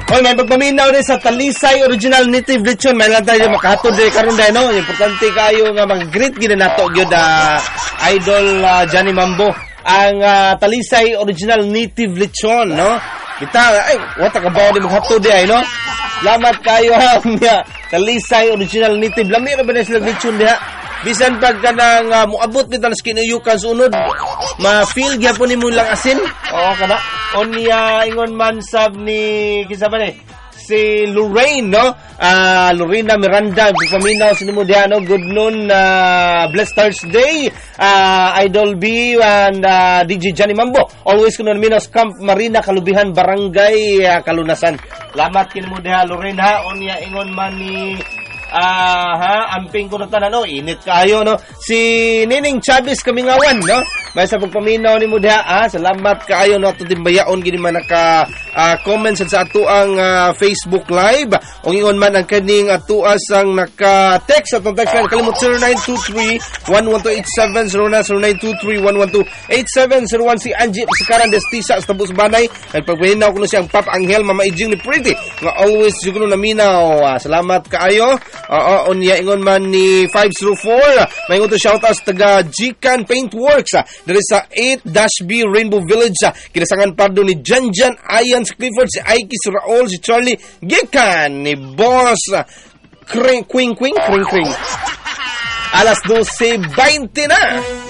Oy, may pagpaminaw rin sa Talisay Original Native Lechon. May lang tayo makahatod rin karon dahil, no? Importante kayo nga mag-greet ginanato yun Idol Johnny Mambo. Ang Talisay Original Native Lechon, no? Kita, ay, wata ka ba ni maghatod rin, no? Salamat kayo, ha? Talisay Original Native. Lami na ba na sila lechon diha? Bisan pagka nang muabot kita na kinuyukan sunod, ma-feel gyapon nimo lang asin. Oo kana. Onya ingon man sab ni kinsa ba ni? Si Lorraine, no? Lorena Miranda, paminaw sa nimo diha, no? Good noon, blessed Thursday, Idol B and DJ Johnny Mambo. Always kuno Minos Camp Marina Kalubihan Barangay Kalunasan. Salamat kinimo diha Lorraine, ha. Onya ingon man ni amping ko na tanan, no? Init kayo, no? Si Nining Chavez Kamingawan, no? May sa pagpaminaw ni mo diha, salamat kayo, no? Ato din bayaon gini man naka comments sa ato ang Facebook Live. O ingon man ang kaning ato ang naka-text atong text line kalimot 0923-11287 0923-1128701 si Angie Sikaran Destisa sa Tabus Banay. Nagpagpaminaw ko na siyang Pap Angel Mama Ijing ni Pretty nga always siguro na minaw. Salamat kaayo. Onya ingon man ni 504 may ingon to shoutouts taga Gikan Paintworks diri sa 8-B Rainbow Village kinasangan pardo ni Janjan Ayan si Clifford si Aiki si Raul si Charlie Gikan ni Boss Kring Alas 12:20 na.